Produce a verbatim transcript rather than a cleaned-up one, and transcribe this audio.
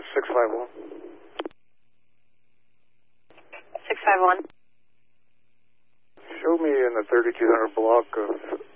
six five one. six five one. Show me in the thirty-two hundred block of